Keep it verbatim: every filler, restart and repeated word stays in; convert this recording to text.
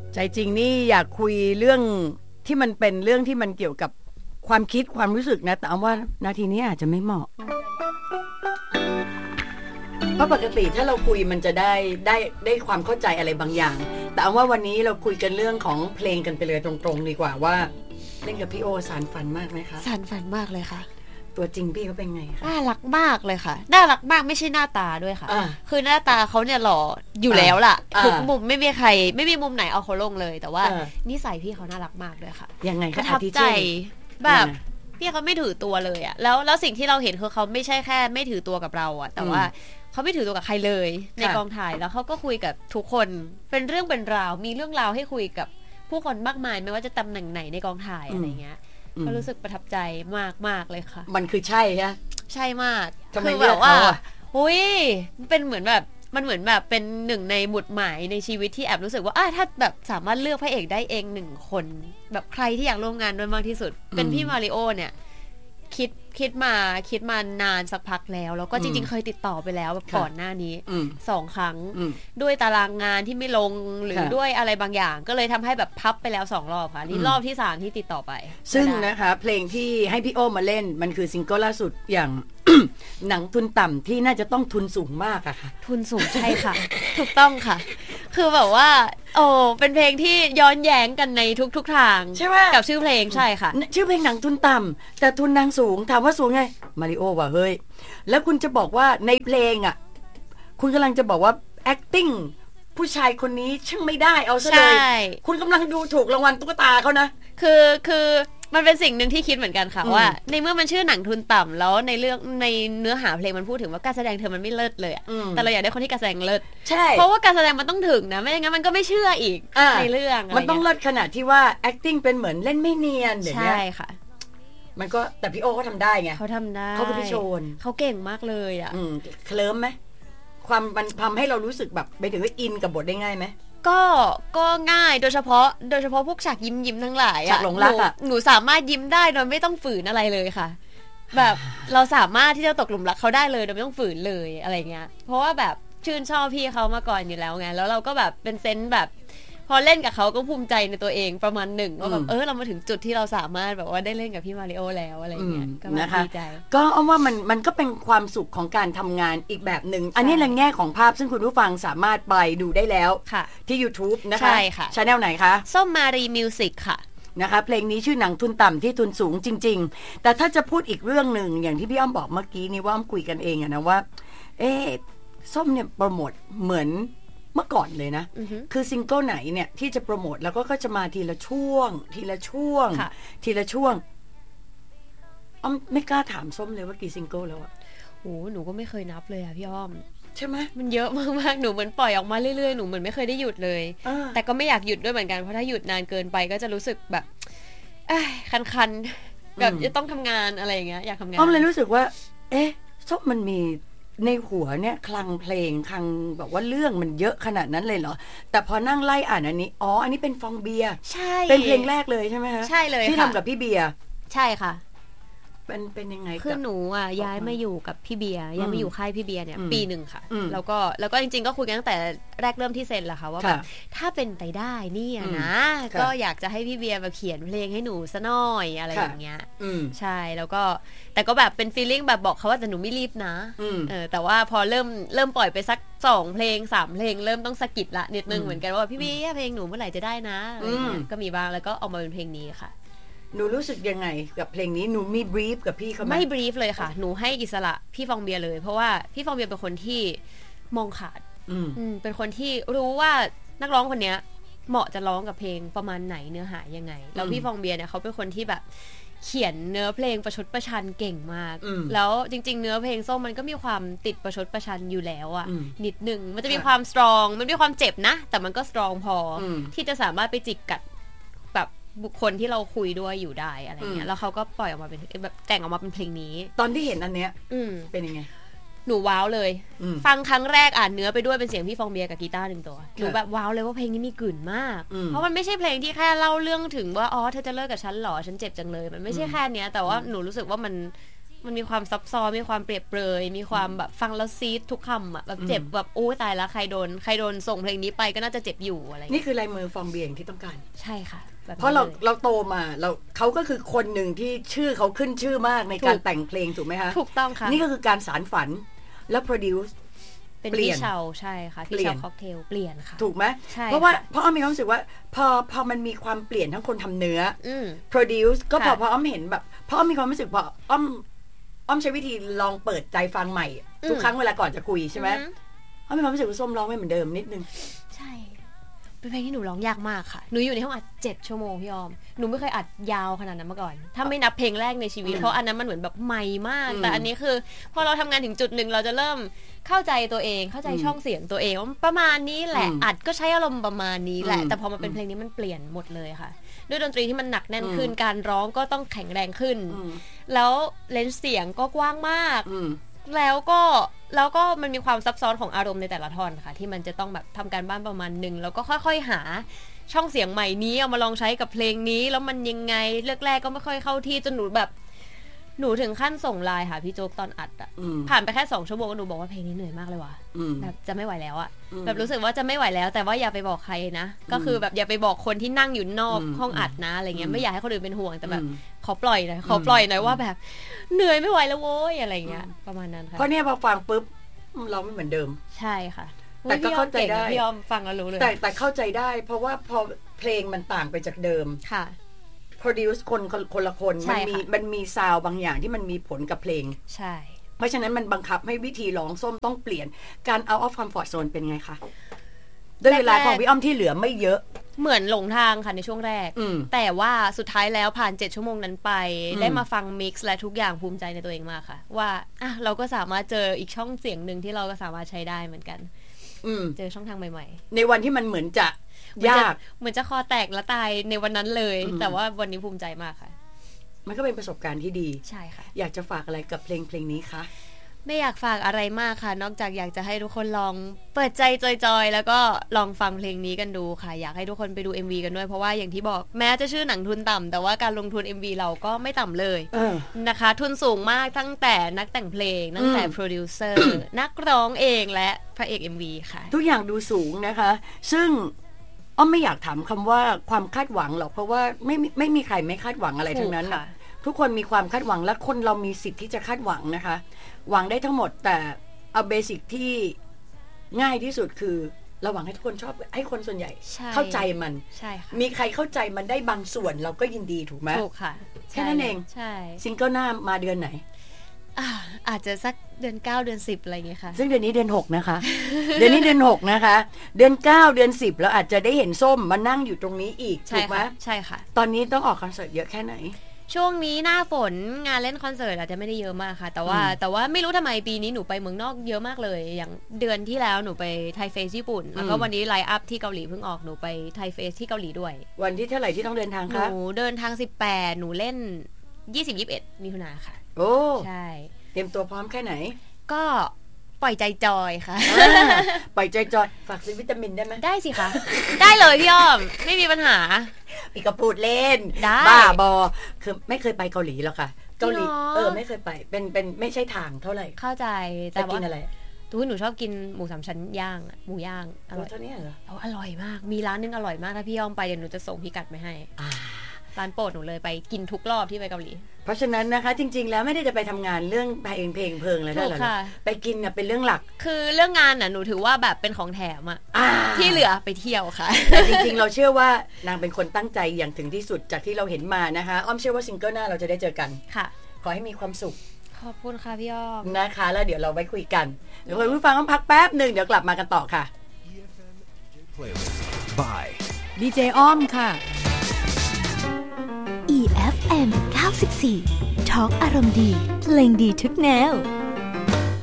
ใจจริงนี่อยากคุยเรื่องที่มันเป็นเรื่องที่มันเกี่ยวกับความคิดความรู้สึกนะแต่ว่านาทีนี้อาจจะไม่เหมาะเพราะปกติถ้าเราคุยมันจะได้ได้ได้ความเข้าใจอะไรบางอย่างแต่ว่าวันนี้เราคุยกันเรื่องของเพลงกันไปเลยตรงๆดีกว่าว่าเล่นกับพี่โอสารฝันมากไหมคะสารฝันมากเลยค่ะตัวจริงพี่เขาเป็นไงคะน่ารักมากเลยค่ะน่ารักมากไม่ใช่หน้าตาด้วยค่ะคือหน้าตาเขาเนี่ยหล่ออยู่แล้วล่ะทุกมุมไม่มีใครไม่มีมุมไหนเอาเขาลงเลยแต่ว่านิสัยพี่เขาน่ารักมากด้วยค่ะยังไงประทับใจแบบพี่เขาไม่ถือตัวเลยอะแล้วแล้วสิ่งที่เราเห็นคือเขาไม่ใช่แค่ไม่ถือตัวกับเราอะแต่ว่าเขาไม่ถือตัวกับใครเลยในกองถ่ายแล้วเขาก็คุยกับทุกคนเป็นเรื่องเป็นราวมีเรื่องราวให้คุยกับผู้คนมากมายไม่ว่าจะตำแหน่งไหนในกองถ่ายอะไรเงี้ยก็รู้สึกประทับใจมากมากเลยค่ะมันคือใช่ใช่ใช่มากคือแบบว่าอุ้ยเป็นเหมือนแบบมันเหมือนแบบเป็นหนึ่งในหมุดหมายในชีวิตที่แอบรู้สึกว่าถ้าแบบสามารถเลือกพระเอกได้เองหนึ่งคนแบบใครที่อยากร่วมงานด้วยมากที่สุดเป็นพี่มาริโอเนี่ยคิดคิดมาคิดมานานสักพักแล้วแล้วก็จริงๆเคยติดต่อไปแล้วแบบก่อนหน้านี้สองครั้งด้วยตารางงานที่ไม่ลงหรือด้วยอะไรบางอย่างก็เลยทำให้แบบพับไปแล้วสองรอบค่ะนี่รอบที่สามที่ติดต่อไปซึ่งนะคะเพลงที่ให้พี่โอมาเล่นมันคือซิงเกิลล่าสุดอย่าง หนังทุนต่ำที่น่าจะต้องทุนสูงมากอะค่ะทุนสูงใช่ค่ะ ถูกต้องค่ะคือแบบว่าโอ้เป็นเพลงที่ย้อนแย้งกันในทุกๆทางใช่ไหมกับชื่อเพลงใช่ค่ะชื่อเพลงหนังทุนต่ำแต่ทุนนางสูงถามว่าสูงไงมาริโอว่าเฮ้ยแล้วคุณจะบอกว่าในเพลงอะคุณกำลังจะบอกว่า acting ผู้ชายคนนี้ช่างไม่ได้เอาซะเลยคุณกำลังดูถูกรางวัลตุ๊กตาเขานะคือคือมันเป็นสิ่งหนึ่งที่คิดเหมือนกันค่ะว่าในเมื่อมันชื่อหนังทุนต่ำแล้วในเรื่องในเนื้อหาเพลงมันพูดถึงว่าการแสดงเธอมันไม่เลิศเลยแต่เราอยากได้คนที่การแสดงเลิศใช่เพราะว่าการแสดงมันต้องถึงนะไม่อย่างนั้นมันก็ไม่เชื่ออีกในเรื่องมันต้องเลิศขนาดที่ว่า acting เป็นเหมือนเล่นไม่เนียนอย่างเงี้ยใช่ค่ะมันก็แต่พี่โอเขาทำได้ไงเขาทำได้เขาเป็นพี่โชนเขาเก่งมากเลยอ่ะเคลิ้มไหมความมันทำให้เรารู้สึกแบบไปถึงว่าอินกับบทได้ง่ายไหมก็ก็ง่ายโดยเฉพาะโดยเฉพาะพวกฉากยิ้มยิ้มทั้งหลายฉากหลงรักอ่ะหนูสามารถยิ้มได้โดยไม่ต้องฝืนอะไรเลยค่ะแบบเราสามารถที่จะตกหลุมรักเขาได้เลยโดยไม่ต้องฝืนเลยอะไรเงี้ยเพราะว่าแบบชื่นชอบพี่เขามาก่อนอยู่แล้วไงแล้วเราก็แบบเป็นเซนส์แบบพอเล่นกับเขาก็ภูมิใจในตัวเองประมาณหนึ่งว่าแบบเออเรามาถึงจุดที่เราสามารถแบบว่าได้เล่นกับพี่มาริโอแล้วอะไรเงี้ยก็ดีใจก็เอาว่ามันมันก็เป็นความสุขของการทำงานอีกแบบหนึ่งอันนี้ในแง่ของภาพซึ่งคุณผู้ฟังสามารถไปดูได้แล้วที่ YouTube นะคะใช่ค่ะ Channel ไหนคะส้มมารีมิวสิกค่ะนะคะเพลงนี้ชื่อหนังทุนต่ำที่ทุนสูงจริงๆแต่ถ้าจะพูดอีกเรื่องหนึ่งอย่างที่พี่อ้อมบอกเมื่อกี้นี่ว่าอ้อมคุยกันเองอะนะว่าเอ๊ส้มเนี่ยโปรโมทเหมือนเมื่อก่อนเลยนะ uh-huh. คือซิงเกิลไหนเนี่ยที่จะโปรโมทแล้วก็ก็จะมาทีละช่วงทีละช่วงทีละช่วงอ้อมไม่กล้าถามส้มเลยว่ากี่ซิงเกิลแล้วอะโอ้หนูก็ไม่เคยนับเลยอะพี่อ้อมใช่ไหมมันเยอะมากๆหนูเหมือนปล่อยออกมาเรื่อยๆหนูเหมือนไม่เคยได้หยุดเลยแต่ก็ไม่อยากหยุดด้วยเหมือนกันเพราะถ้าหยุดนานเกินไปก็จะรู้สึกแบบคันๆแบบจะต้องทำงานอะไรอย่างเงี้ยอยากทำงานอ้อมเลยรู้สึกว่าเอ๊ะส้มมันมีในหัวเนี่ยคลังเพลงคลังแบบว่าเรื่องมันเยอะขนาดนั้นเลยเหรอแต่พอนั่งไล่อ่านอันนี้อ๋ออันนี้เป็นฟองเบียร์ใช่เป็นเพลงแรกเลยใช่ไหมคะใช่เลยที่ทำกับพี่เบียร์ใช่ค่ะเป็นเป็นยังไงคือหนูอ่ะย้ายมาอยู่กับพี่เบียร์ย้ายมาอยู่ค่ายพี่เบียร์เนี่ยปีหนึ่งค่ะแล้วก็แล้วก็จริงๆก็คุยกันตั้งแต่แรกเริ่มที่เซ็นแหละค่ะว่าแบบถ้าเป็นไปได้เนี่ยนะก็อยากจะให้พี่เบียร์มาเขียนเพลงให้หนูซะหน่อยอะไรอย่างเงี้ยใช่แล้วก็แต่ก็แบบเป็นฟีลลิ่งแบบบอกเขาว่าแต่หนูไม่รีบนะเออแต่ว่าพอเริ่มเริ่มปล่อยไปสักสองเพลงสามเพลงเริ่มต้องสะกิดละนิดนึงเหมือนกันว่าพี่เบียร์เพลงหนูเมื่อไหร่จะได้นะอะไรเงี้ยก็มีบ้างแล้วก็ออกมาเป็นเพลงนี้ค่ะหนูรู้สึกยังไงกับเพลงนี้หนูมีบรีฟกับพี่เขาไหมไม่บรีฟเลยค่ะหนูให้อิสระพี่ฟองเบียร์เลยเพราะว่าพี่ฟองเบียร์เป็นคนที่มองขาดเป็นคนที่รู้ว่านักร้องคนนี้เหมาะจะร้องกับเพลงประมาณไหนเนื้อหายังไงแล้วพี่ฟองเบียร์เนี่ยเขาเป็นคนที่แบบเขียนเนื้อเพลงประชดประชันเก่งมากแล้วจริงๆเนื้อเพลงส้มมันก็มีความติดประชดประชันอยู่แล้วอ่ะนิดนึงมันจะมีความสตรองมันมีความเจ็บนะแต่มันก็สตรองพอที่จะสามารถไปจิกกัดแบบบุคคลที่เราคุยด้วยอยู่ได้อะไรเงี้ยแล้วเขาก็ปล่อยออกมาเป็นแบบแต่งออกมาเป็นเพลงนี้ตอนที่เห็นอันเนี้ยเป็นยังไงหนูว้าวเลยฟังครั้งแรกอ่านเนื้อไปด้วยเป็นเสียงพี่ฟองเบียร์กับกีตาร์หนึ่งตัวหนูแบบว้าวเลยว่าเพลงนี้มีกลิ่นมากเพราะมันไม่ใช่เพลงที่แค่เล่าเรื่องถึงว่าอ๋อเธอจะเลิกกับฉันหรอฉันเจ็บจังเลยมันไม่ใช่แค่เนี้ยแต่ว่าหนูรู้สึกว่ามันมันมีความซับซ้อนมีความเปรียบเปรยมีความแบบฟังแล้วซีดทุกคำอ่ะแบบเจ็บแบบโอ้ตายแล้วใครโดนใครโดนส่งเพลงนี้ไปก็น่าจะเจ็บอยู่อะไรนี่คือลายมือฟองเบียงที่ต้องการใช่ค่ะเพราะเราเราโตมาเราเขาก็คือคนหนึ่งที่ชื่อเขาขึ้นชื่อมากในการแต่งเพลงถูกไหมคะถูกต้องค่ะนี่ก็คือการสานฝันแล้ว produce เป็นพี่เชาใช่ค่ะพี่เชาค็อกเทลเปลี่ยนค่ะถูกไหมเพราะว่าเพราะอ้อมมีความรู้สึกว่าพอพอมันมีความเปลี่ยนทั้งคนทำเนื้อ produce ก็พอพออ้อมเห็นแบบเพราะอ้อมมีความรู้สึกพออ้อมอ้อมใช้วิธีลองเปิดใจฟังใหม่ทุกครั้งเวลาก่อนจะคุยใช่ไหมอ้อมมีความรู้สึกว่าส้มร้องไม่เหมือนเดิมนิดนึงใช่เป็นเพลงที่หนูร้องยากมากค่ะหนูอยู่ในห้องอัดเจ็ดชั่วโมงพี่ออมหนูไม่เคยอัดยาวขนาดนั้นมาก่อนถ้าไม่นับเพลงแรกในชีวิตเพราะอันนั้นมันเหมือนแบบใหม่มากแต่อันนี้คือพอเราทำงานถึงจุดหนึ่งเราจะเริ่มเข้าใจตัวเองเข้าใจช่องเสียงตัวเองว่าประมาณนี้แหละอัดก็ใช้อารมณ์ประมาณนี้แหละแต่พอมาเป็นเพลงนี้มันเปลี่ยนหมดเลยค่ะด้วยดนตรีที่มันหนักแน่นขึ้นการร้องก็ต้องแข็งแรงขึ้นแล้วเลนส์เสียงก็กว้างมากแล้วก็แล้วก็มันมีความซับซ้อนของอารมณ์ในแต่ละท่อนค่ะที่มันจะต้องแบบทำการบ้านประมาณนึงแล้วก็ค่อยๆหาช่องเสียงใหม่นี้เอามาลองใช้กับเพลงนี้แล้วมันยังไงแรกๆก็ไม่ค่อยเข้าที่จนหนูแบบหนูถึงขั้นส่งไลน์หาพี่โจ๊กตอนอัดอะผ่านไปแค่สองชั่วโมงหนูบอกว่าเพลงนี้เหนื่อยมากเลยว่ะแบบจะไม่ไหวแล้วอะแบบรู้สึกว่าจะไม่ไหวแล้วแต่ว่าอย่าไปบอกใครนะก็คือแบบอย่าไปบอกคนที่นั่งอยู่นอกห้องอัดนะอะไรเงี้ยไม่อยากให้คนอื่นเป็นห่วงแต่แบบขอปล่อยหน่อยขอปล่อยหน่อยว่าแบบเหนื่อยไม่ไหวแล้วโว้ยอะไรเงี้ยประมาณนั้นค่ะเพราะเนี่ยพอฟังปุ๊บเราไม่เหมือนเดิมใช่ค่ะแต่ก็เข้าใจได้พี่ยอมฟังแล้วรู้เลยแต่แต่เข้าใจได้เพราะว่าพอเพลงมันต่างไปจากเดิมค่ะ produce คนคนละคนมันมีมันมีซาวบางอย่างที่มันมีผลกับเพลงใช่เพราะฉะนั้นมันบังคับให้วิธีร้องส้มต้องเปลี่ยนการ out of comfort zone เป็นไงคะด้วยเวลาของพี่อ้อมที่เหลือไม่เยอะเหมือนหลงทางค่ะในช่วงแรกแต่ว่าสุดท้ายแล้วผ่านเจ็ดชั่วโมงนั้นไปได้มาฟังมิกซ์และทุกอย่างภูมิใจในตัวเองมากค่ะว่าอ่ะเราก็สามารถเจออีกช่องเสียงหนึ่งที่เราก็สามารถใช้ได้เหมือนกันเจอช่องทางใหม่ๆในวันที่มันเหมือนจะยากเหมือนจะคอแตกและตายในวันนั้นเลยแต่ว่าวันนี้ภูมิใจมากค่ะมันก็เป็นประสบการณ์ที่ดีใช่ค่ะอยากจะฝากอะไรกับเพลงเพลงนี้คะไม่อยากฝากอะไรมากค่ะนอกจากอยากจะให้ทุกคนลองเปิดใจจอยๆแล้วก็ลองฟังเพลงนี้กันดูค่ะอยากให้ทุกคนไปดู เอ็ม วี กันด้วยเพราะว่าอย่างที่บอกแม้จะชื่อหนังทุนต่ำแต่ว่าการลงทุน เอ็ม วี เราก็ไม่ต่ำเลยนะคะทุนสูงมากตั้งแต่นักแต่งเพลงตั้งแต่โปรดิวเซอร์นักร้องเองและพระเอก เอ็ม วี ค่ะทุกอย่างดูสูงนะคะซึ่งอ้อมไม่อยากถามคำว่าความคาดหวังหรอกเพราะว่าไม่ไม่มีใครไม่คาดหวังอะไรทั้งนั้นนะทุกคนมีความคาดหวังและคนเรามีสิทธิ์ที่จะคาดหวังนะคะหวังได้ทั้งหมดแต่เอาเบสิกที่ง่ายที่สุดคือเราหวังให้ทุกคนชอบให้คนส่วนใหญ่เข้าใจมันใช่ค่ะมีใครเข้าใจมันได้บางส่วนเราก็ยินดีถูกไหมถูกค่ะแค่นั้นเองใช่ซิงเกิลหน้ามาเดือนไหนอาจจะสักเดือนเก้าเดือนสิบอะไรอย่างเงี้ยค่ะซึ่งเดือนนี้เดือนหกนะคะ เดือนนี้เดือนหกนะคะเดือนเก้าเดือนสิบแล้วอาจจะได้เห็นส้มมานั่งอยู่ตรงนี้อีกถูกไหมใช่ค่ะตอนนี้ต้องออกคอนเสิร์ตเยอะแค่ไหนช่วงนี้หน้าฝนงานเล่นคอนเสิร์ตอาจจะไม่ได้เยอะมากค่ะแต่ว่าแต่ว่าไม่รู้ทำไมปีนี้หนูไปเมืองนอกเยอะมากเลยอย่างเดือนที่แล้วหนูไปไทเฟสญี่ปุ่นแล้วก็วันนี้ไลน์อัพที่เกาหลีเพิ่งออกหนูไปไทเฟสที่เกาหลีด้วยวันที่เท่าไหร่ที่ต้องเดินทางคะหนูเดินทางสิบแปดหนูเล่นยี่สิบ ยี่สิบเอ็ดมิถุนายนค่ะโอ้ใช่เตรียมตัวพร้อมแค่ไหนก็ปล่อยใจจอยค่ะปล่อยใจจอยฝากซื้อวิตามินได้ไหมได้สิคะได้เลยพี่อ้อมไม่มีปัญหาอีกกระปูดเล่นได้บ้าบอคือไม่เคยไปเกาหลีหรอกค่ะเกาหลีเออไม่เคยไปเป็นเป็นไม่ใช่ทางเท่าไหร่เข้าใจแต่กินอะไรตัวหนูชอบกินหมูสามชั้นย่างหมูย่างอร่อยเท่านี้เหรออร่อยมากมีร้านนึงอร่อยมากถ้าพี่อ้อมไปเดี๋ยวหนูจะส่งพิกัดไปให้ร้านโปรดหนูเลยไปกินทุกรอบที่ไปเกาหลีเพราะฉะนั้นนะคะจริงๆแล้วไม่ได้จะไปทำงานเรื่องเพลงเพลงเพลิงอะไรนั่นแหละไปกินน่ะเป็นเรื่องหลักคือเรื่องงานน่ะหนูถือว่าแบบเป็นของแถมอ่ะที่เหลือไปเที่ยวค่ะแต่จริงๆเราเชื่อว่านางเป็นคนตั้งใจอย่างถึงที่สุดจากที่เราเห็นมานะคะอ้อมเชื่อว่าซิงเกิลหน้าเราจะได้เจอกันค่ะขอให้มีความสุขขอบคุณค่ะพี่อ้อมนะคะแล้วเดี๋ยวเราไว้คุยกันเดี๋ยวคุณผู้ฟังต้องพักแป๊บหนึ่งเดี๋ยวกลับมากันต่อค่ะ by ดี เจ อ้อมค่ะอี เอฟ เอ็ม เก้าสิบสี่ ทอล์กอารมณ์ดีเพลงดีทุกแนว